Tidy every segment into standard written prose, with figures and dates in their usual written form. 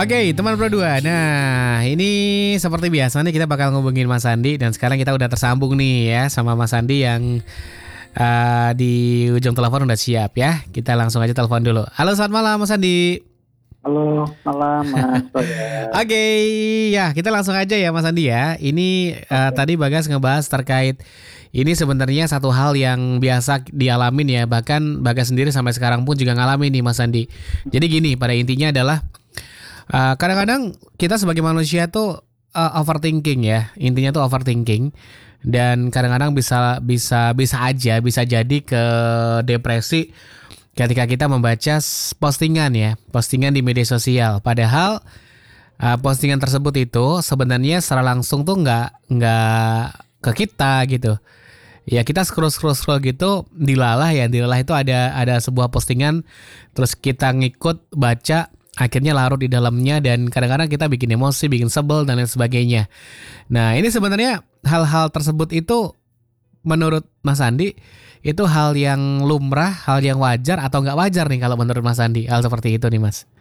Oke, teman berdua. Nah, ini seperti biasa nih kita bakal ngubungin Mas Andi dan sekarang kita udah tersambung nih ya sama Mas Andi yang di ujung telepon udah siap ya. Kita langsung aja telepon dulu. Halo, selamat malam Mas Andi. Halo, malam Mas Bagas. Oke, ya kita langsung aja ya Mas Andi ya. Ini tadi Bagas ngebahas terkait ini sebenarnya satu hal yang biasa dialamin ya. Bahkan Bagas sendiri sampai sekarang pun juga ngalamin nih Mas Andi. Jadi gini, pada intinya adalah kadang-kadang kita sebagai manusia tuh overthinking ya. Intinya tuh overthinking dan kadang-kadang bisa jadi ke depresi ketika kita membaca postingan di media sosial. Padahal postingan tersebut itu sebenarnya secara langsung tuh nggak ke kita gitu. Ya kita scroll gitu dilalah itu ada sebuah postingan terus kita ngikut baca. Akhirnya larut di dalamnya dan kadang-kadang kita bikin emosi, bikin sebel dan lain sebagainya. Nah ini sebenarnya hal-hal tersebut itu menurut Mas Andi itu hal yang lumrah, hal yang wajar atau nggak wajar nih kalau menurut Mas Andi hal seperti itu nih Mas?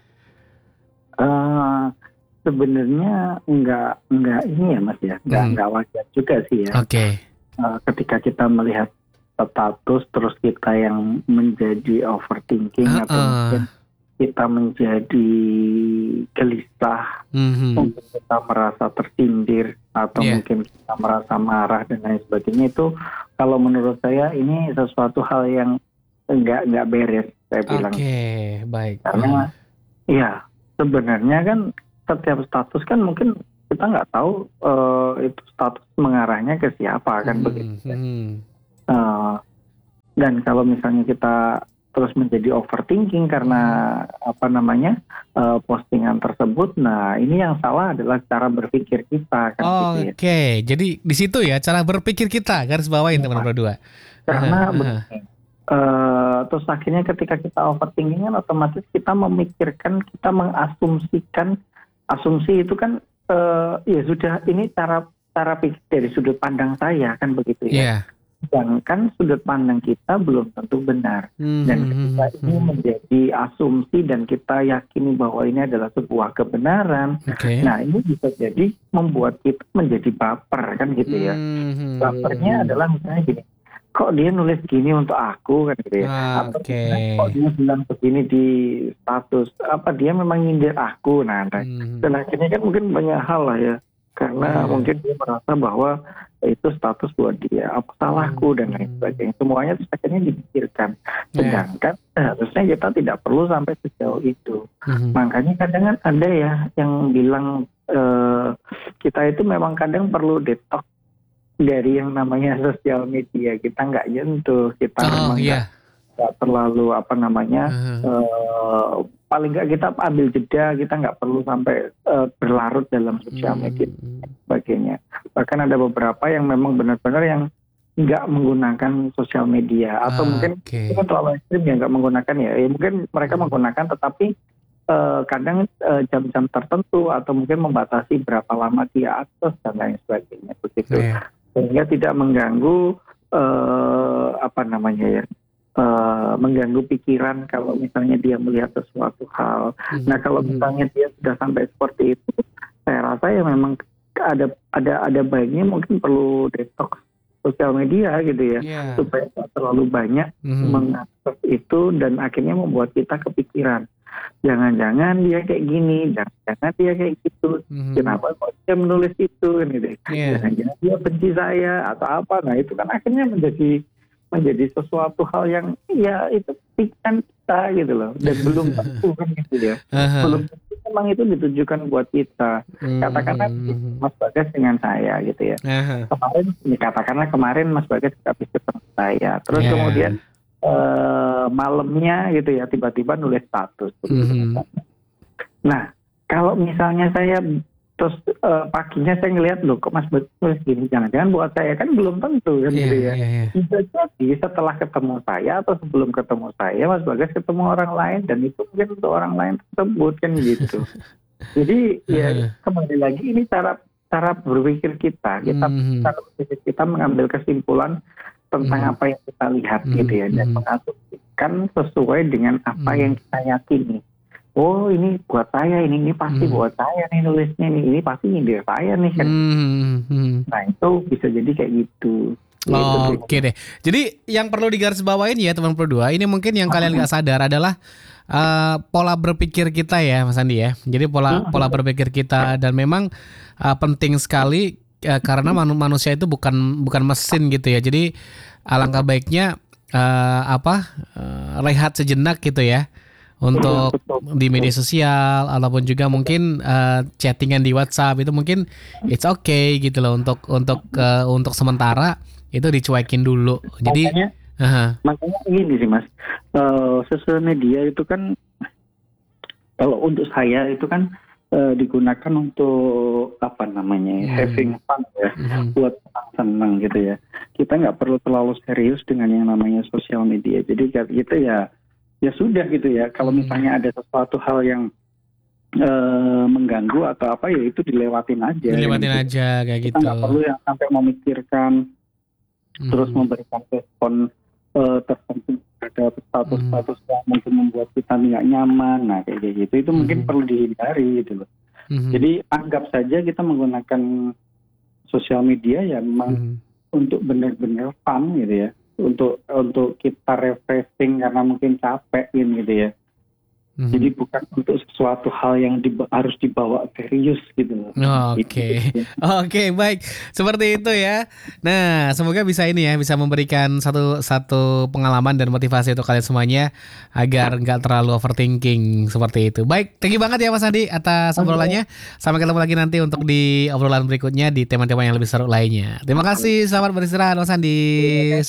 Sebenarnya nggak ini ya Mas ya, nggak wajar juga sih ya. Oke. Ketika kita melihat status terus kita yang menjadi overthinking atau mungkin kita menjadi gelisah, mungkin kita merasa tersindir atau mungkin kita merasa marah dan lain sebagainya, itu kalau menurut saya ini sesuatu hal yang nggak beres saya bilang. Oke, baik. Karena ya sebenarnya kan setiap status kan mungkin kita nggak tahu itu status mengarahnya ke siapa kan begitu. Dan kalau misalnya kita terus menjadi overthinking karena postingan tersebut, nah ini yang salah adalah cara berpikir kita kan gitu ya. Oke, jadi di situ ya cara berpikir kita, garis bawahin teman berdua. Karena terus akhirnya ketika kita overthinking kan otomatis kita memikirkan, kita mengasumsikan, asumsi itu kan ya sudah ini cara pikir dari sudut pandang saya kan begitu ya. Sedangkan sudut pandang kita belum tentu benar. Dan ketika ini menjadi asumsi dan kita yakini bahwa ini adalah sebuah kebenaran, nah ini bisa jadi membuat kita menjadi baper kan gitu ya. Bapernya adalah misalnya gini, kok dia nulis gini untuk aku kan gitu ya. Atau kok dia bilang begini di status, apa dia memang nyindir aku. Nah, dan akhirnya kan mungkin banyak hal lah ya. Karena mungkin dia merasa bahwa itu status buat dia, apa salahku dan lain sebagainya. Semuanya itu akhirnya dipikirkan. Sedangkan harusnya kita tidak perlu sampai sejauh itu. Makanya kadang kan ada ya yang bilang kita itu memang kadang perlu detox dari yang namanya sosial media. Kita nggak nyentuh, kita memang nggak terlalu paling nggak kita ambil jeda, kita nggak perlu sampai berlarut dalam sosial media dan sebagainya. Bahkan ada beberapa yang memang benar-benar yang nggak menggunakan sosial media atau mungkin itu kan terlalu ekstrim ya nggak menggunakan ya mungkin mereka menggunakan tetapi kadang jam-jam tertentu atau mungkin membatasi berapa lama dia akses dan lain sebagainya begitu. Sehingga tidak mengganggu mengganggu pikiran kalau misalnya dia melihat sesuatu hal. Nah kalau misalnya dia sudah sampai seperti itu, saya rasa ya memang ada baiknya mungkin perlu detox sosial media gitu ya, supaya tidak terlalu banyak mengakses itu dan akhirnya membuat kita kepikiran. Jangan-jangan dia kayak gini, jangan-jangan dia kayak gitu, kenapa kok dia menulis itu kan gitu. Jangan-jangan dia benci saya atau apa. Nah itu kan akhirnya menjadi sesuatu hal yang ya itu pikiran kita gitu loh dan belum tentu kan gitu ya. Belum tentu memang itu ditujukan buat kita. Katakanlah Mas Bagas dengan saya gitu ya. Kemarin Mas Bagas habis ketemu saya. Terus kemudian malamnya gitu ya tiba-tiba nulis status. Nah, kalau misalnya saya terus paginya saya ngelihat loh kok Mas Bagas gini, jangan-jangan buat saya kan belum tentu kan gitu ya. Bisa jadi setelah ketemu saya atau sebelum ketemu saya Mas Bagas ketemu orang lain dan itu mungkin untuk orang lain tersebut kan gitu. Jadi ya kembali lagi ini cara berpikir kita cara berpikir kita mengambil kesimpulan tentang apa yang kita lihat gitu ya dan mengasumsikan sesuai dengan apa yang kita yakini. oh ini buat saya, ini pasti buat saya nih nulisnya, ini pasti nyindir saya nih kan. Nah itu bisa jadi kayak gitu. Oke deh. Jadi yang perlu digarisbawain ya teman berdua, ini mungkin yang kalian nggak sadar adalah pola berpikir kita ya Mas Andi ya. Jadi pola berpikir kita, dan memang penting sekali karena manusia itu bukan mesin gitu ya. Jadi alangkah baiknya rehat sejenak gitu ya. Untuk di media sosial ataupun juga mungkin chattingan di WhatsApp itu mungkin it's okay gitu loh, untuk sementara itu dicuekin dulu. Jadi makanya ini sih Mas, sosial media itu kan kalau untuk saya itu kan digunakan untuk having fun ya, buat senang gitu ya. Kita nggak perlu terlalu serius dengan yang namanya sosial media. Jadi kita ya sudah gitu ya. Kalau misalnya ada sesuatu hal yang mengganggu atau apa, ya itu dilewatin aja. Kayak gitu. Kita nggak perlu yang sampai memikirkan terus memberikan respon tertentu terhadap status yang mungkin membuat kita nggak nyaman. Nah kayak gitu itu mungkin perlu dihindari gitu loh. Jadi anggap saja kita menggunakan sosial media ya memang untuk benar-benar fun gitu ya, untuk kita refreshing karena mungkin capek gitu ya. Jadi bukan untuk sesuatu hal yang harus dibawa serius gitu. Oke, baik. Seperti itu ya. Nah, semoga bisa bisa memberikan satu pengalaman dan motivasi untuk kalian semuanya agar nggak terlalu overthinking seperti itu. Baik, thank you banget ya Mas Andi atas obrolannya. Sampai ketemu lagi nanti untuk di obrolan berikutnya di tema-tema yang lebih seru lainnya. Terima kasih, selamat beristirahat Mas Andi.